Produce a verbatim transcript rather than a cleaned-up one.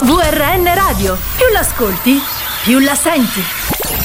V R N Radio. Più l'ascolti, più la senti.